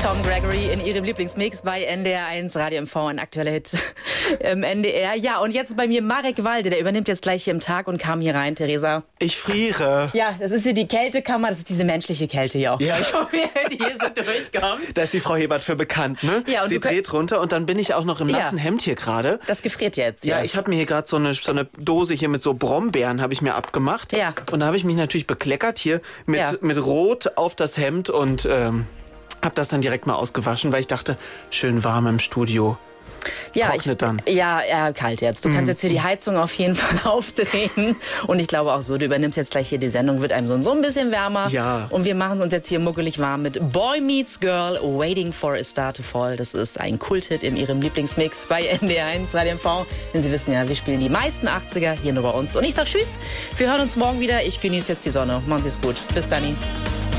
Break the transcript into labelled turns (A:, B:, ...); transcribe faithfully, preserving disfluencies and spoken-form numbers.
A: Tom Gregory in ihrem Lieblingsmix bei N D R eins Radio M V, ein aktueller Hit im N D R. Ja, und jetzt bei mir Marek Walde, der übernimmt jetzt gleich hier im Tag und kam hier rein, Theresa.
B: Ich friere.
A: Ja, das ist hier die Kältekammer, das ist diese menschliche Kälte hier auch.
B: Ja.
A: Ich hoffe, die hier so durchkommt.
B: Da ist die Frau Hebert für bekannt, ne?
A: Ja, und
B: sie dreht runter und dann bin ich auch noch im nassen
A: ja.
B: Hemd hier gerade.
A: Das gefriert jetzt.
B: Ja,
A: ja.
B: ich habe mir hier gerade so eine, so eine Dose hier mit so Brombeeren habe ich mir abgemacht.
A: Ja.
B: Und da habe ich mich natürlich bekleckert hier mit,
A: Ja.
B: mit Rot auf das Hemd und ähm, habe das dann direkt mal ausgewaschen, weil ich dachte, schön warm im Studio.
A: Ja,
B: Trocknet
A: ich,
B: dann.
A: Ja, ja, kalt jetzt. Du kannst jetzt hier die Heizung auf jeden Fall aufdrehen. Und ich glaube auch so, du übernimmst jetzt gleich hier die Sendung, wird einem so, so ein bisschen wärmer.
B: Ja.
A: Und wir machen uns jetzt hier muckelig warm mit Boy Meets Girl, Waiting for a Star to Fall. Das ist ein Kulthit in ihrem Lieblingsmix bei N D R eins Radio M V. Denn Sie wissen ja, wir spielen die meisten achtziger hier nur bei uns. Und ich sag Tschüss, wir hören uns morgen wieder. Ich genieße jetzt die Sonne. Machen Sie es gut. Bis dann.